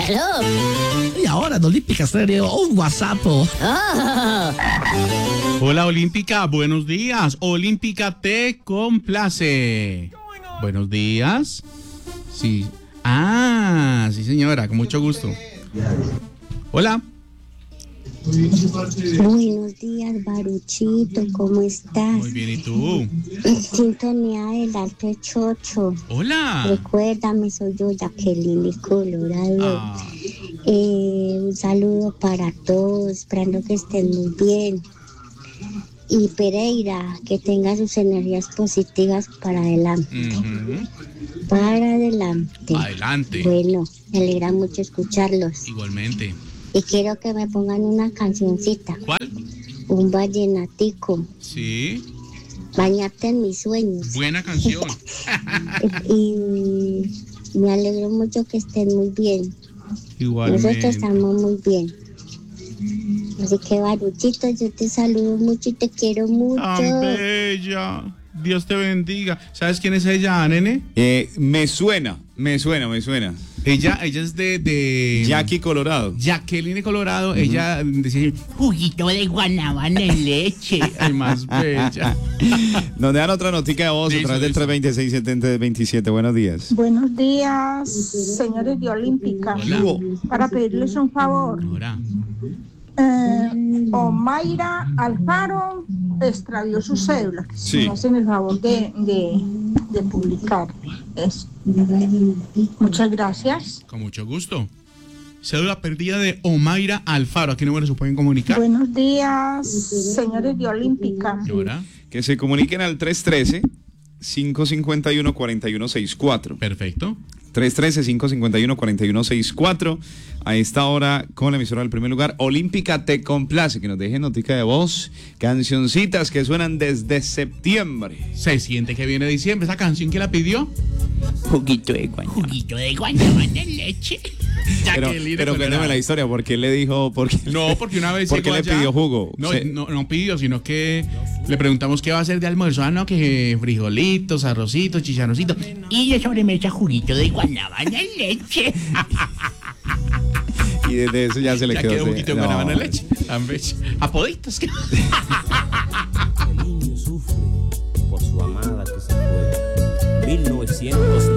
Aló. Y ahora en Olímpica Estéreo, un WhatsApp. Oh. Hola Olímpica, buenos días. Olímpica te complace. Buenos días. Sí. Ah, sí señora, con mucho gusto. Hola. Buenos días, Baruchito, ¿cómo estás? Muy bien, ¿y tú? Sintonía del Alto Chocho. Hola. Recuérdame, soy yo, Jacqueline Colorado. Ah, Un saludo para todos, esperando que estén muy bien. Y Pereira, que tenga sus energías positivas para adelante. Para adelante. adelante. Bueno, me alegra mucho escucharlos. Igualmente. Y quiero que me pongan una cancioncita. ¿Cuál? Un vallenatico. Sí. Bañarte en mis sueños. Buena canción. Y me alegro mucho que estén muy bien. Igualmente. Nosotros estamos muy bien. Así que, Baruchito, yo te saludo mucho y te quiero mucho. Tan bella. Dios te bendiga. ¿Sabes quién es ella, nene? Me suena. Ella es de Jackie Colorado. Jacqueline Colorado. Ella decía Juguito de guanábana en leche. ay, más bella. Nos dejan otra notica de voz a través del 326-7027. Buenos días. Buenos días, señores de Olímpica. Hola. Para pedirles un favor. Ahora. Omaira Alfaro extravió su cédula. Sí. Me hacen el favor de publicar eso. Muchas gracias. Con mucho gusto. Cédula perdida de Omaira Alfaro. ¿A qué número se pueden comunicar? Buenos días, señores de Olímpica. ¿Y ahora? Que se comuniquen al 313-551-4164. Perfecto. 313-551-4164. A esta hora, con la emisora del primer lugar, Olímpica te complace. Que nos dejen notica de voz, cancioncitas que suenan desde septiembre. Se siente que viene diciembre. ¿Esa canción quién la pidió? Juguito de guanábana en leche. Pero cuéntame la historia, ¿por qué le dijo? No, porque una vez ¿Por qué llegó le allá, pidió jugo? No, Sí. no pidió, sino que le preguntamos qué va a hacer de almuerzo. Ah, no, que frijolitos, arrocitos, chicharroncitos. Y de sobremesa juguito de guanábana en leche. Y desde eso ya se le Ya quedó. quedó un poquito de guanábana en leche. Apoditos. El niño sufre por su amada que se fue. 1900